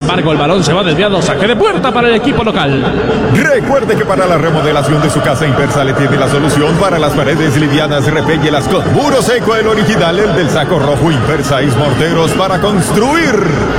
embargo, el balón se va desviado. Saque de puerta para el equipo local. Recuerde que para la remodelación de su casa, Impersa le tiene la solución para las paredes livianas. Repéllelas con muro seco, el original, el del saco rojo. Impersa y morteros para construir.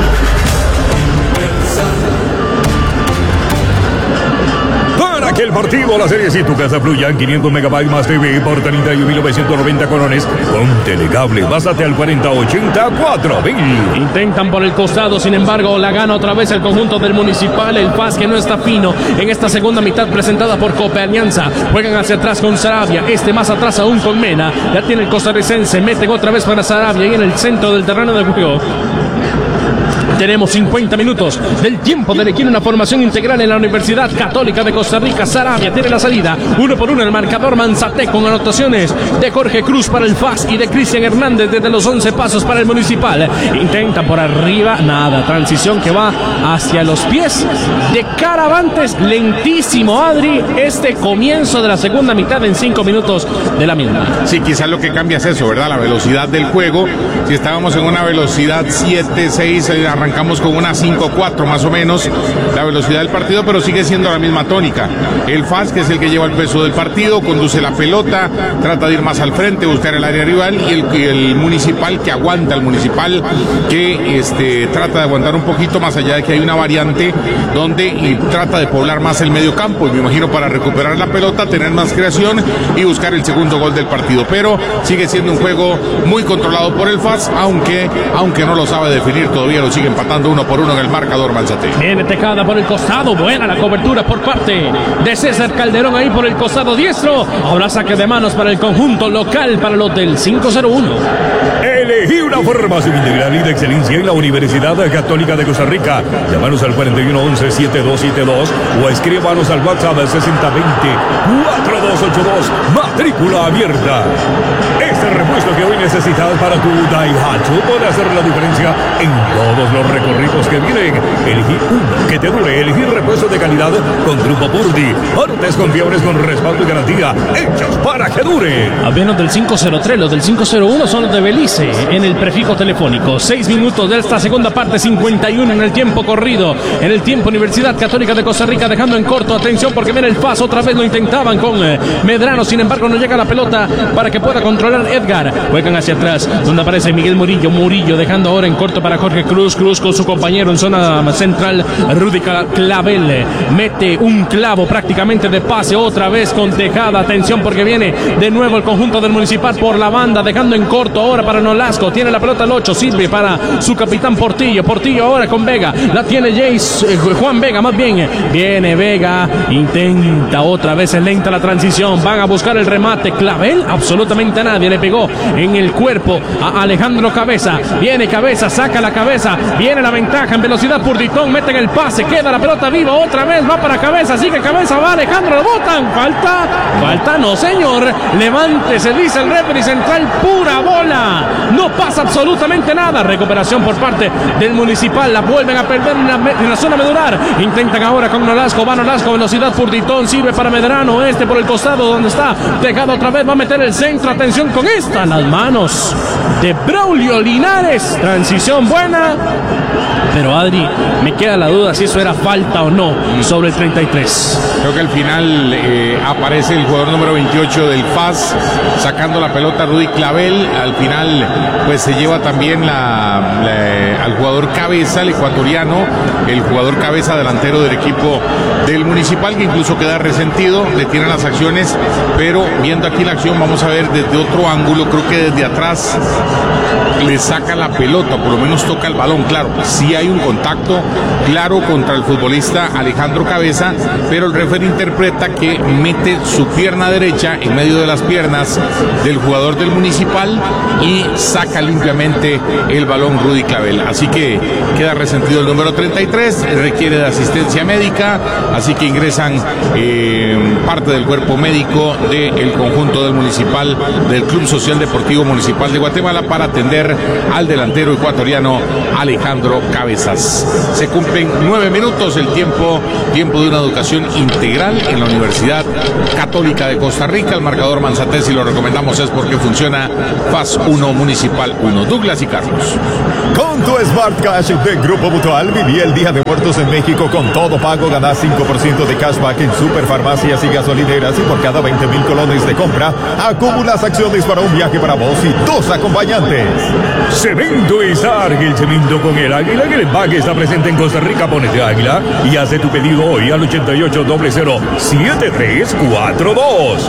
Para que el partido, la serie y tu casa fluyan, 500 megabytes más TV por 31.990 colones. Con Telecable, pásate al 4080-4000. Intentan por el costado, sin embargo, la gana otra vez el conjunto del Municipal. El FAS que no está fino en esta segunda mitad presentada por Copa Alianza. Juegan hacia atrás con Sarabia, más atrás aún con Mena. Ya tiene el costarricense, meten otra vez para Sarabia y en el centro del terreno de juego. Tenemos 50 minutos del tiempo de elegir una formación integral en la Universidad Católica de Costa Rica. Sarabia tiene la salida, 1 por 1 el marcador. Manzate con anotaciones de Jorge Cruz para el FAS y de Cristian Hernández desde los 11 pasos para el Municipal. Intenta por arriba, nada, transición que va hacia los pies de Caravantes, lentísimo Adri, este comienzo de la segunda mitad en 5 minutos de la misma. Sí, quizás lo que cambia es eso, ¿verdad? La velocidad del juego. Si estábamos en una velocidad 7-6, arrancamos con una 5-4 más o menos la velocidad del partido, pero sigue siendo la misma tónica. El FAS, que es el que lleva el peso del partido, conduce la pelota, trata de ir más al frente, buscar el área rival, y el Municipal que aguanta, el Municipal que trata de aguantar un poquito más allá de que hay una variante donde trata de poblar más el medio campo, y me imagino para recuperar la pelota, tener más creación y buscar el segundo gol del partido, pero sigue siendo un juego muy controlado por el FAS, aunque no lo sabe definir todavía, lo sigue empatando 1 por 1 en el marcador Manzate. Viene Tejada por el costado, buena la cobertura por parte de César Calderón ahí por el costado diestro. Ahora saque de manos para el conjunto local, para los del 501. Elegí una formación integral y de excelencia en la Universidad Católica de Costa Rica. Llámanos al 4111-7272 o escríbanos al WhatsApp 6020-4282. Matrícula abierta. Este repuesto que hoy necesitas para tu Daihatsu puede hacer la diferencia en todos los recorridos que vienen. Elegí uno que te dure. Elegí repuestos de calidad con Grupo Purdy. Partes confiables con respaldo y garantía, hechos para que dure. A menos del 503, los del 501 son los de Belice en el prefijo telefónico. 6 minutos de esta segunda parte, 51 en el tiempo corrido. En el tiempo Universidad Católica de Costa Rica dejando en corto. Atención porque viene el FAS, otra vez lo intentaban con Medrano, sin embargo no llega la pelota para que pueda controlar Edgar. Juegan hacia atrás donde aparece Miguel Murillo dejando ahora en corto para Jorge Cruz con su compañero en zona central. Rudy Clavel mete un clavo prácticamente de pase otra vez con Tejada. Atención porque viene de nuevo el conjunto del Municipal por la banda, dejando en corto ahora para Nolasco. Tiene la pelota el 8, sirve para su capitán Portillo ahora con Vega, la tiene Juan Vega más bien. Viene Vega, intenta otra vez, es lenta la transición, van a buscar el remate. Clavel, absolutamente nadie le pegó en el cuerpo a Alejandro Cabeza. Viene Cabeza, saca la cabeza, viene la ventaja en velocidad. Purditón mete en el pase, queda la pelota viva otra vez, va para Cabeza, sigue Cabeza, va Alejandro, lo botan, falta, no señor, levántese, dice el referee central, pura bola, no pasa absolutamente nada. Recuperación por parte del Municipal, la vuelven a perder en la zona medular. Intentan ahora con Nolasco, va Nolasco, velocidad. Purditón sirve para Medrano, por el costado donde está Tejada otra vez, va a meter el centro. Atención con esta, las manos de Braulio Linares, transición buena, pero Adri, me queda la duda si eso era falta o no sobre el 33. Creo que al final aparece el jugador número 28 del FAS sacando la pelota, Rudy Clavel. Al final pues se lleva también al jugador Cabeza, el ecuatoriano, el jugador Cabeza delantero del equipo del Municipal, que incluso queda resentido, detiene las acciones, pero viendo aquí la acción vamos a ver desde otro ángulo, creo que desde atrás le saca la pelota, por lo menos toca el balón. Claro, sí hay un contacto claro contra el futbolista Alejandro Cabeza, pero el referee interpreta que mete su pierna derecha en medio de las piernas del jugador del Municipal y saca limpiamente el balón Rudy Clavel. Así que queda resentido el número 33, requiere de asistencia médica, así que ingresan parte del cuerpo médico del conjunto del Municipal, del Club Social Deportivo Municipal de Guatemala, para atender al delantero ecuatoriano Alejandro sembró cabezas. Se cumplen 9 minutos, el tiempo de una educación integral en la Universidad Católica de Costa Rica. El marcador Manzantés, y lo recomendamos, es porque funciona FAS 1, Municipal 1. Douglas y Carlos. Con tu Smart Cash de Grupo Mutual, viví el Día de Muertos en México con todo pago. Ganás 5% de cashback en superfarmacias y gasolineras, y por cada 20,000 colones de compra acumulas acciones para un viaje para vos y 2 acompañantes. Cemento Izarg, el cemento con el águila. Que el empaque está presente en Costa Rica. Ponete águila y hace tu pedido hoy al 88007342.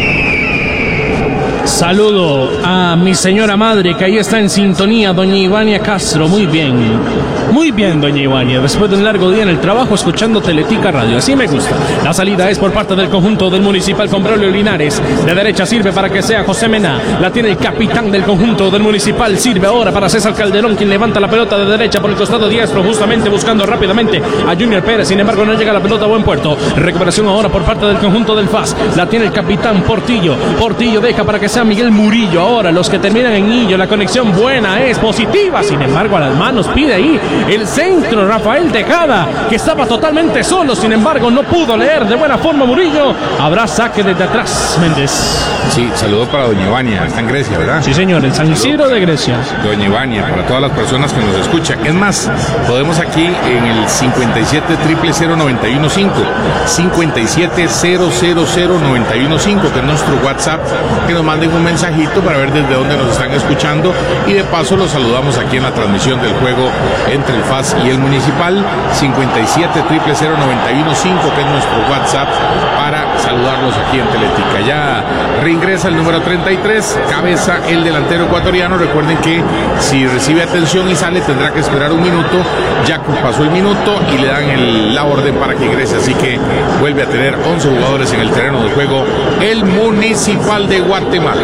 Saludo a mi señora madre, que ahí está en sintonía, doña Ivania Castro. Muy bien, doña Ivania. Después de un largo día en el trabajo, escuchando Teletica Radio. Así me gusta. La salida es por parte del conjunto del Municipal con Braulio Linares. De derecha sirve para que sea José Mena. La tiene el capitán del conjunto del Municipal. Sirve ahora para César Calderón, quien levanta la pelota de derecha por el costado diestro, justamente buscando rápidamente a Junior Pérez. Sin embargo, no llega la pelota a buen puerto. Recuperación ahora por parte del conjunto del FAS. La tiene el capitán Portillo. Portillo deja para que sea Miguel Murillo. Ahora los que terminan en Illo, la conexión buena es positiva. Sin embargo, a las manos pide ahí el centro Rafael Tejada, que estaba totalmente solo. Sin embargo, no pudo leer de buena forma Murillo. Habrá saque desde atrás, Méndez. Sí, saludo para doña Ivania. Está en Grecia, ¿verdad? Sí, señor, en San Isidro de Grecia. Doña Ivania, para todas las personas que nos escuchan. Es más, podemos aquí en el 57000915, 57000915, que es nuestro WhatsApp, que nos manden un mensajito para ver desde dónde nos están escuchando, y de paso los saludamos aquí en la transmisión del juego entre el FAS y el Municipal. 57000915, que es nuestro WhatsApp, para saludarlos aquí en Teletica. Ya reingresa el número 33, Cabeza, el delantero ecuatoriano. Recuerden que si recibe atención y sale, tendrá que esperar un minuto. Ya pasó el minuto y le dan la orden para que ingrese, así que vuelve a tener 11 jugadores en el terreno de juego el Municipal de Guatemala.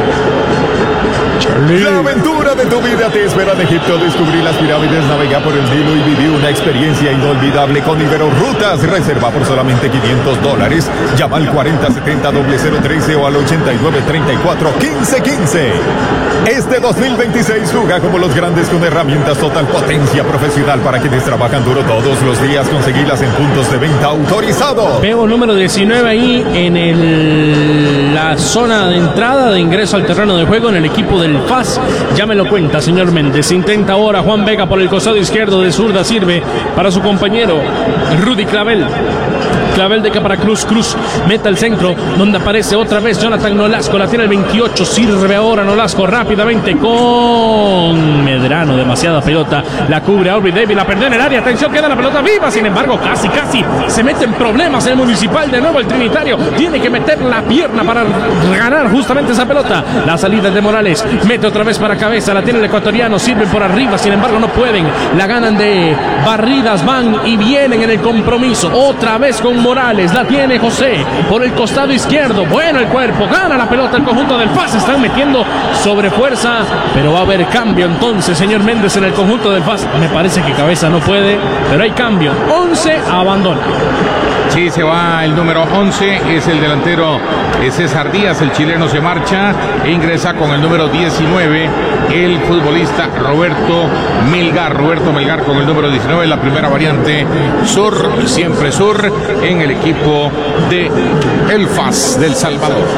La aventura de tu vida te espera en Egipto. Descubrí las pirámides, navega por el Nilo y viví una experiencia inolvidable con Ibero Rutas. Reserva por solamente $500. Llama al 4070-0013 o al 8934-1515. Este 2026 juega como los grandes con herramientas Total Potencia Profesional para quienes trabajan duro todos los días. Conseguirlas en puntos de venta autorizados. Veo número 19 ahí en la zona de entrada de ingreso al terreno de juego en el equipo del FAS. Ya me lo cuenta, señor Méndez. Intenta ahora Juan Vega por el costado izquierdo, de zurda sirve para su compañero Rudy Clavel. Clavel deja para Cruz meta el centro, donde aparece otra vez Jonathan Nolasco. La tiene el 28, sirve ahora Nolasco rápidamente con Medrano. Demasiada pelota, la cubre Aubrey Davis, la perdió en el área. Atención, queda la pelota viva. Sin embargo, casi se mete en problemas el Municipal. De nuevo el trinitario tiene que meter la pierna para ganar justamente esa pelota. La salida de Morales, mete otra vez para Cabeza, la tiene el ecuatoriano, sirven por arriba. Sin embargo, no pueden, la ganan de barridas, van y vienen en el compromiso. Otra vez con Morales, la tiene José por el costado izquierdo. Bueno, el cuerpo, gana la pelota el conjunto del FAS. Están metiendo sobre fuerza, pero va a haber cambio entonces, señor Méndez, en el conjunto del FAS. Me parece que Cabeza no puede, pero hay cambio. 11 abandona. Sí, se va el número 11, es el delantero César Díaz, el chileno se marcha e ingresa con el número 19, el futbolista Roberto Melgar con el número 19, la primera variante sur, siempre sur, en el equipo de el FAS del Salvador.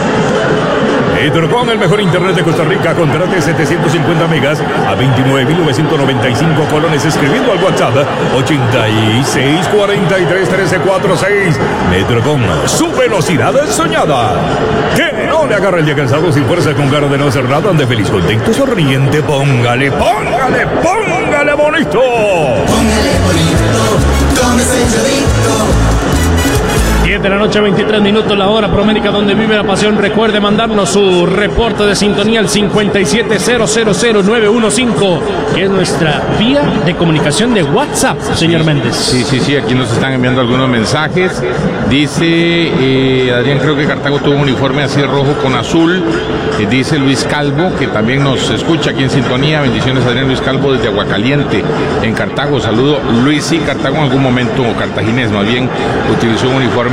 Con el mejor internet de Costa Rica, contrate 750 megas a 29.995 colones escribiendo al WhatsApp 86431346. Metrocom, su velocidad soñada. Que no le agarre el día cansado sin fuerza, con cara de no hacer nada, ande feliz, contento, sonriente. Póngale bonito. Póngale bonito, tómese el dedito. 10 de la noche, 23 minutos, la hora promérica donde vive la pasión. Recuerde mandarnos su reporte de sintonía al 57000915, que es nuestra vía de comunicación de WhatsApp, señor Méndez. Sí, aquí nos están enviando algunos mensajes. Dice Adrián, creo que Cartago tuvo un uniforme así rojo con azul. Dice Luis Calvo, que también nos escucha aquí en sintonía. Bendiciones, Adrián Luis Calvo, desde Aguacaliente, en Cartago. Saludo, Luis. Sí, Cartago en algún momento, o cartaginés más bien, utilizó un uniforme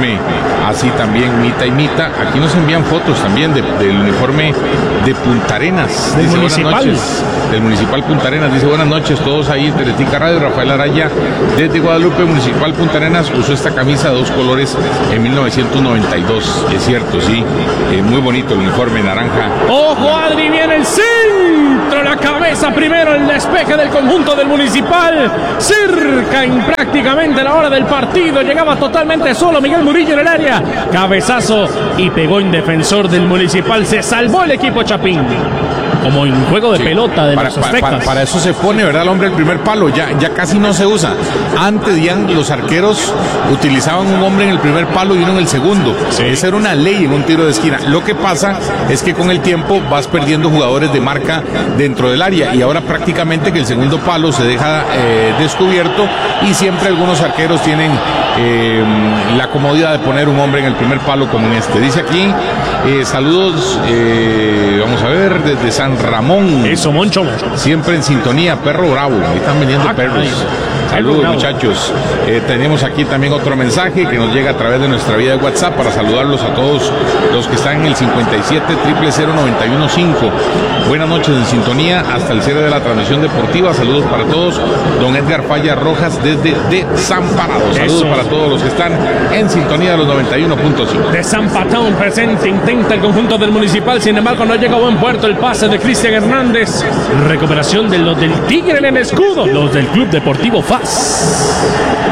así también Mita y Mita. Aquí nos envían fotos también del uniforme de Punta Arenas. Del dice, municipal. buenas noches. Del municipal Punta Arenas. Dice, buenas noches, todos ahí en Teletica Radio. Rafael Araya, desde Guadalupe, municipal Punta Arenas, usó esta camisa de 2 colores en 1992. Es cierto, sí. Muy bonito el uniforme naranja. ¡Ojo, Adri! Viene el centro, la cabeza primero, el despeje del conjunto del municipal. Cerca prácticamente a la hora del partido. Llegaba totalmente solo Miguel Murillo en el área. Cabezazo y pegó en defensor del municipal. Se salvó el equipo Chapín. Como en juego de pelota de los aztecas. Para eso se pone, ¿verdad? El hombre el primer palo. Ya casi no se usa. Antes los arqueros utilizaban un hombre en el primer palo y uno en el segundo. Sí. Esa era una ley en un tiro de esquina. Lo que pasa es que con el tiempo vas perdiendo jugadores de marca dentro del área y ahora prácticamente que el segundo palo se deja descubierto y siempre algunos arqueros tienen la comodidad de poner un hombre en el primer palo como en este. Dice aquí, saludos, vamos a ver, desde San Ramón. Eso, Moncho. Siempre en sintonía, perro bravo. Ahí están vendiendo perros. Saludos, muchachos. Tenemos aquí también otro mensaje que nos llega a través de nuestra vía de WhatsApp para saludarlos a todos los que están en el 57-00915. Buenas noches en sintonía hasta el cierre de la transmisión deportiva. Saludos para todos. Don Edgar Falla Rojas desde Desamparado. Saludos para todos los que están en sintonía de los 91.5. Desamparado presente, intenta el conjunto del municipal, sin embargo no llega a buen puerto el pase de Cristian Hernández. Recuperación de los del Tigre en el escudo, los del Club Deportivo FAS.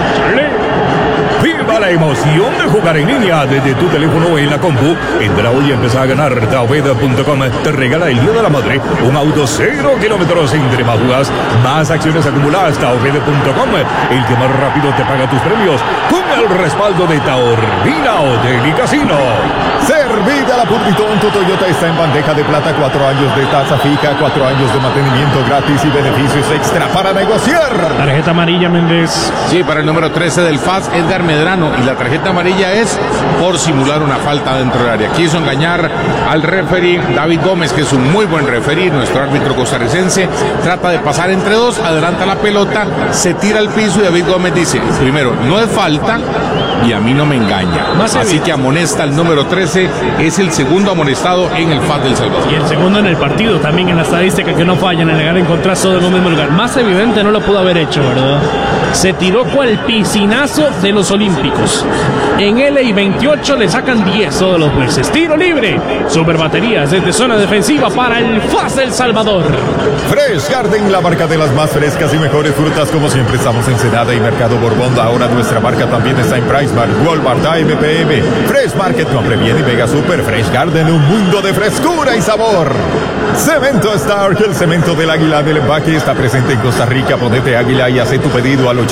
Viva la emoción de jugar en línea desde tu teléfono o en la compu. Entra hoy y empieza a ganar. Taobeda.com te regala el Día de la Madre un auto 0 kilómetros. Entre más jugas, más acciones acumuladas. Taobeda.com, el que más rápido te paga tus premios, con el respaldo de Taorbina Hotel y Casino. Servida la Purritón, tu Toyota está en bandeja de plata, 4 años de tasa fija, 4 años de mantenimiento gratis y beneficios extra para negociar. Tarjeta amarilla, Méndez. Sí, para el número 13 del FAS, Edgar Medrano, y la tarjeta amarilla es por simular una falta dentro del área. Quiso engañar al referee David Gómez, que es un muy buen referee, nuestro árbitro costarricense. Trata de pasar entre dos, adelanta la pelota, se tira al piso y David Gómez dice, primero, no es falta y a mí no me engaña. Así que amonesta al número 13, es el segundo amonestado en el FAS del Salvador. Y el segundo en el partido, también en la estadística que no fallan en llegar a encontrarse en un mismo lugar. Más evidente no lo pudo haber hecho, ¿verdad? Se tiró cual piscinazo de los Olímpicos. En LI28 le sacan 10 todos los veces. Tiro libre. Super baterías desde zona defensiva para el FAS del Salvador. Fresh Garden, la marca de las más frescas y mejores frutas. Como siempre estamos en Senada y Mercado Borbón. Ahora nuestra marca también está en Price Mart, Walmart, AMPM, Fresh Market. Compre bien y Mega Super. Fresh Garden, un mundo de frescura y sabor. Cemento Stark, el cemento del águila del empaque, está presente en Costa Rica. Ponete águila y hace tu pedido al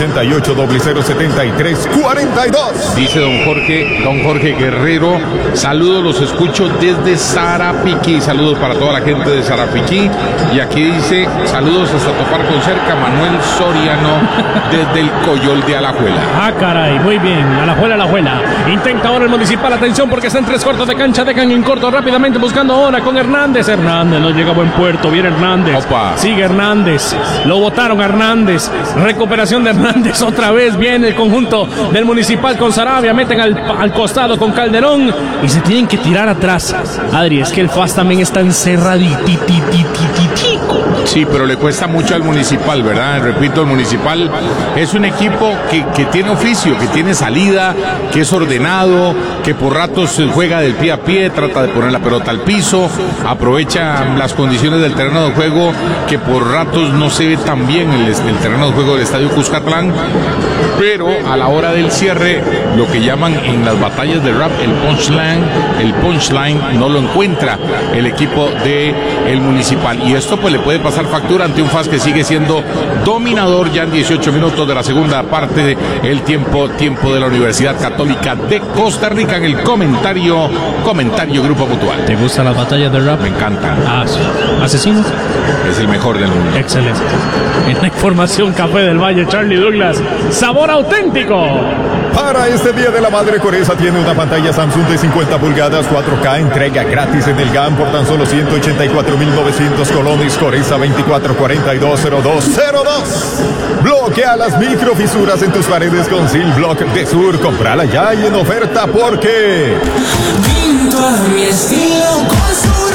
88007342. Dice don Jorge Guerrero, saludos, los escucho desde Sarapiquí. Saludos para toda la gente de Sarapiquí. Y aquí dice, saludos hasta topar con cerca, Manuel Soriano desde el Coyol de Alajuela. Ah, caray, muy bien, Alajuela. Intenta ahora el municipal, atención porque está en 3 cuartos de cancha, dejan en corto rápidamente buscando ahora con Hernández no llega a buen puerto, viene Hernández. Opa. Sigue Hernández, lo botaron a Hernández, recuperación de Hernández otra vez, viene el conjunto del municipal con Sarabia, meten al costado con Calderón y se tienen que tirar atrás. Adri, es que el FAS también está encerradititititico. Sí, pero le cuesta mucho al municipal, ¿verdad? Repito, el municipal es un equipo que tiene oficio, que tiene salida, que es ordenado, que por ratos juega del pie a pie, trata de poner la pelota al piso, aprovecha las condiciones del terreno de juego, que por ratos no se ve tan bien el terreno de juego del Estadio Cuscatlán, pero a la hora del cierre, lo que llaman en las batallas de rap el punchline no lo encuentra el equipo del municipal, y esto pues le puede pasar factura ante un FAS que sigue siendo dominador ya en 18 minutos de la segunda parte, el tiempo de la Universidad Católica de Costa Rica. En el comentario Grupo Mutual. ¿Te gustan las batallas de rap? Me encanta. Ah, sí. ¿Asesinos? Es el mejor del mundo. Excelente. En la información Café del Valle, Charlie Douglas, sabor auténtico. Para este Día de la Madre, Coresa tiene una pantalla Samsung de 50 pulgadas 4K, entrega gratis en el GAM por tan solo 184.900 colones. Coresa 24420202. Bloquea las microfisuras en tus paredes con Silblock de Sur. Comprala ya y en oferta porque... Pinto a mi estilo con Sur.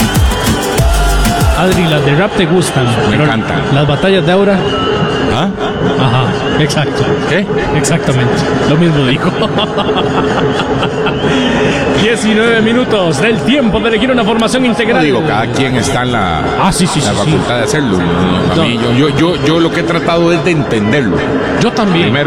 Adri, las de rap te gustan. Me encantan. Las batallas de Aura. ¿Ah? Ajá, exacto. ¿Qué? Exactamente, lo mismo dijo. 19 minutos del tiempo de elegir una formación integral. No digo, cada quien está en la, Sí, la facultad de hacerlo. A mí, yo lo que he tratado es de entenderlo. Yo también. Primero